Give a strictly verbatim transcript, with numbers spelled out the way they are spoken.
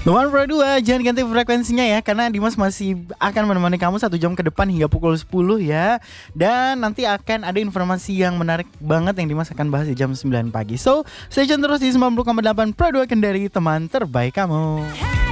Teman Pro dua, jangan ganti frekuensinya ya, karena Dimas masih akan menemani kamu satu jam ke depan hingga pukul sepuluh ya. Dan nanti akan ada informasi yang menarik banget yang Dimas akan bahas di jam sembilan pagi. So, stay tune terus di sembilan puluh koma delapan Pro dua Kendari, teman terbaik kamu.